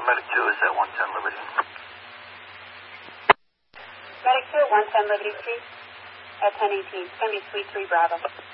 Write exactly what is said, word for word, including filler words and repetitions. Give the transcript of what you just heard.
Medic two is at one ten Liberty. Medic two at one ten Liberty three at ten eighteen. It's going to be Suite three Bravo.